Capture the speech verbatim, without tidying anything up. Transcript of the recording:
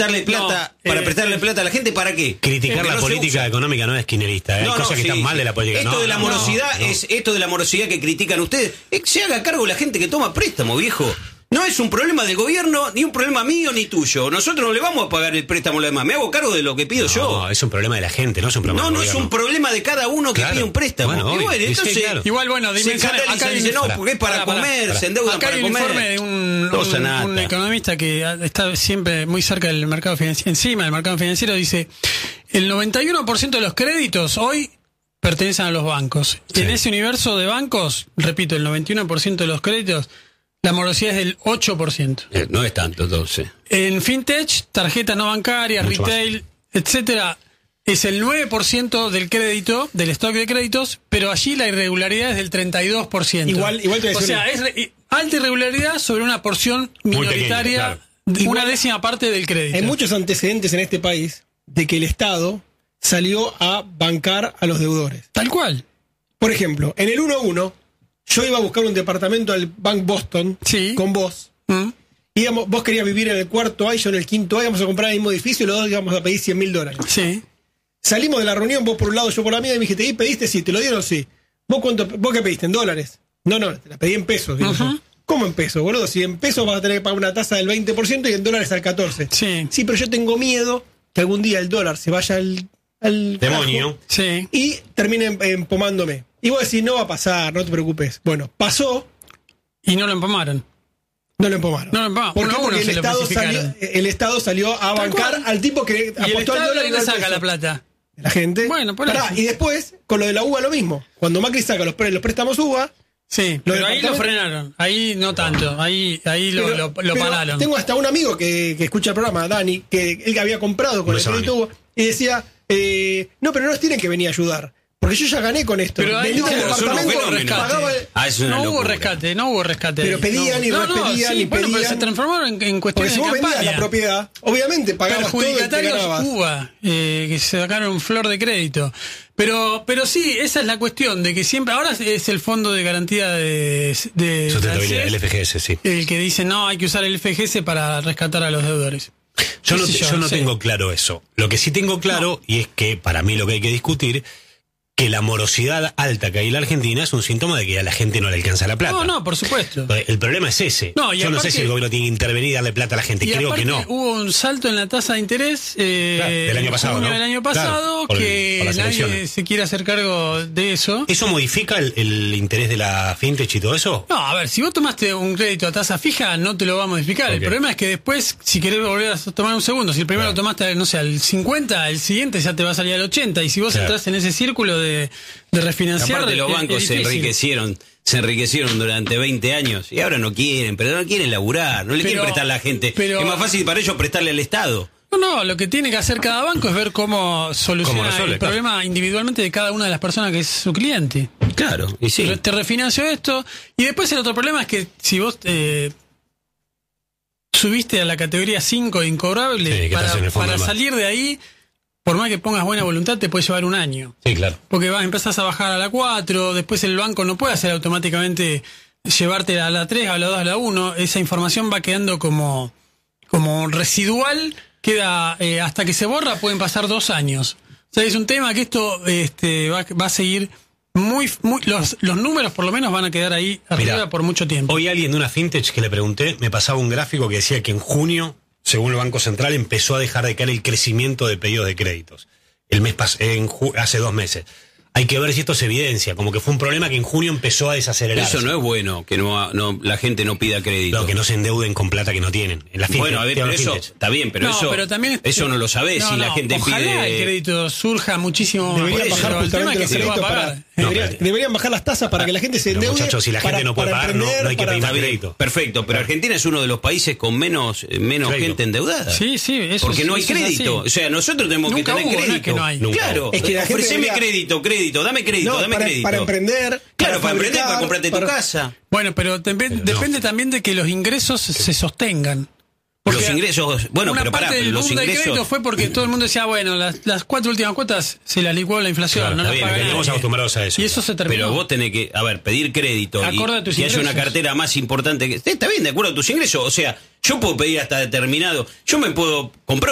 prestarle plata, no, para eh, prestarle plata a la gente, ¿para qué? Criticar la no política económica no es kirchnerista, ¿eh? No, hay no, cosas que sí, están mal de la política. Esto no, de la no, morosidad no, no. es esto de la morosidad que critican ustedes. Es que se haga cargo la gente que toma préstamo, viejo. No es un problema del gobierno, ni un problema mío ni tuyo. Nosotros no le vamos a pagar el préstamo a los demás. Me hago cargo de lo que pido no, yo. No, es un problema de la gente, no es un problema No, del no gobierno. es un problema de cada uno que claro. pide un préstamo. Bueno, y bueno, entonces, sí, claro. Igual, bueno, se escandalizan y dicen, no, porque es para, para comer, para. se endeudan acá para hay comer. Acá hay un informe de un, un, un economista que está siempre muy cerca del mercado financiero, encima del mercado financiero, dice, el noventa y uno por ciento de los créditos hoy pertenecen a los bancos. Sí. En ese universo de bancos, repito, el noventa y uno por ciento de los créditos, la morosidad es del ocho por ciento. Eh, no es tanto, entonces. En fintech, tarjetas no bancarias, mucho retail, más. etcétera, es el nueve por ciento del crédito, del stock de créditos, pero allí la irregularidad es del treinta y dos por ciento. Igual, igual te voy a decir. O sea, es re, alta irregularidad sobre una porción minoritaria, pequeño, claro. una décima parte del crédito. Hay muchos antecedentes en este país de que el Estado salió a bancar a los deudores. Tal cual. Por ejemplo, en el uno a uno, yo iba a buscar un departamento al Bank Boston sí. con vos. Mm. Íbamos, vos querías vivir en el cuarto A y yo en el quinto A, íbamos a comprar el mismo edificio y los dos íbamos a pedir cien mil dólares. Sí. Salimos de la reunión, vos por un lado, yo por la mía, y me dijiste, ¿y pediste? Sí, ¿te lo dieron? Sí. ¿Vos cuánto, vos qué pediste? ¿En dólares? No, no, te la pedí en pesos. Uh-huh. ¿Cómo en pesos, boludo? Si en pesos vas a tener que pagar una tasa del veinte por ciento y en dólares al catorce por ciento. Sí. Sí, pero yo tengo miedo que algún día el dólar se vaya al, al demonio. Sí. Y termine empomándome. Y vos decís, no va a pasar, no te preocupes. Bueno, pasó. Y no lo empomaron. No lo empomaron. No lo empomaron. ¿Por qué? Uno, Porque uno el, estado salió, el Estado salió a bancar al tipo que apostó al dólar y no saca la plata. La gente. Bueno, por Pará, eso. Y después, con lo de la U B A lo mismo. Cuando Macri saca los, los préstamos U B A. Sí, pero ahí lo frenaron. Ahí no tanto. Ahí, ahí lo, pero, lo, lo pararon. Tengo hasta un amigo que, que escucha el programa, Dani, que él había comprado con el crédito U B A y decía, eh, no, pero no nos tienen que venir a ayudar. Porque yo ya gané con esto. Pero ahí no, el departamento, no hubo rescate. El... Ah, no hubo rescate, no hubo rescate. Pero pedían no, y no, repedían no, sí, y bueno, pedían. pero se transformaron en, en cuestiones de campaña. Porque si vos vendías la propiedad, obviamente pagabas todo y te ganabas. U B A, eh, que se sacaron flor de crédito. Pero pero sí, esa es la cuestión, de que siempre, ahora es el Fondo de Garantía de... de Sustentabilidad, el F G S, sí. El que dice, no, hay que usar el F G S para rescatar a los deudores. Yo no, yo, yo no sí. tengo claro eso. Lo que sí tengo claro, no. y es que para mí lo que hay que discutir, que la morosidad alta que hay en la Argentina es un síntoma de que a la gente no le alcanza la plata. No, no, por supuesto. El problema es ese. No, Yo aparte, no sé si el gobierno tiene que intervenir y darle plata a la gente. Creo que no. Hubo un salto en la tasa de interés eh, claro, del año pasado, junio ¿no? del año pasado, claro, que por nadie se quiere hacer cargo de eso. ¿Eso modifica el, el interés de la fintech y todo eso? No, a ver, si vos tomaste un crédito a tasa fija, no te lo va a modificar. Okay. El problema es que después, si querés volver a tomar un segundo, si el primero claro. lo tomaste, no sé, al cincuenta, el siguiente ya te va a salir al ochenta. Y si vos claro. entras en ese círculo de... de refinanciar. Aparte los bancos se enriquecieron, se enriquecieron durante veinte años y ahora no quieren, pero no quieren laburar, no le pero, quieren prestar a la gente. Pero, es más fácil para ellos prestarle al Estado. No, no, lo que tiene que hacer cada banco es ver cómo soluciona resuelve, el claro. problema individualmente de cada una de las personas que es su cliente. Claro, y sí. Te refinancio esto y después el otro problema es que si vos eh, subiste a la categoría cinco de incobrable, sí, para, para salir de ahí, por más que pongas buena voluntad, te puede llevar un año. Sí, claro. Porque vas, empezás a bajar a la cuatro, después el banco no puede hacer automáticamente llevarte a la tres, a la dos, a la uno. Esa información va quedando como, como residual, queda eh, hasta que se borra, pueden pasar dos años. O sea, es un tema que esto este, va, va a seguir muy... muy los, los números por lo menos van a quedar ahí arriba Mirá, por mucho tiempo. Hoy alguien de una fintech que le pregunté, me pasaba un gráfico que decía que en junio, según el Banco Central, empezó a dejar de caer el crecimiento de pedidos de créditos. El mes pas- en ju- hace dos meses. Hay que ver si esto se evidencia, como que fue un problema que en junio empezó a desacelerarse. Eso no es bueno, que no, no la gente no pida crédito. No, que no se endeuden con plata que no tienen. En la fintech, bueno, a ver, pero eso está bien, pero no, eso pero también es, eso no lo sabés no, si no, la gente ojalá pide. El crédito surja muchísimo. Deberían bajar justamente los créditos para. No, deberían, pero, deberían bajar las tasas para que la gente se endeude. Muchachos, si la gente para, no puede pagar, no, no hay que pedir más crédito. Perfecto, pero Argentina es uno de los países con menos menos crédito. gente endeudada. Sí, sí, eso porque es, no hay eso crédito. O sea, nosotros tenemos Nunca que tener hubo, crédito. No es que no hay. Claro, es que ofreceme debería... crédito, crédito, dame crédito, no, dame para, crédito. Para emprender. Claro, para, para emprender, para comprarte para... tu casa. Bueno, pero, te, pero depende no. también de que los ingresos se sostengan. Porque los ingresos, bueno, una pero parte pará, del los boom ingresos... del crédito fue porque todo el mundo decía, bueno, las, las cuatro últimas cuotas se las licuó la inflación, claro, no las paga nadie. Estamos acostumbrados a eso. Y eso se terminó. Pero vos tenés que, a ver, pedir crédito y que haya una cartera más importante que... Está bien, de acuerdo a tus ingresos, o sea, yo puedo pedir hasta determinado... Yo me puedo comprar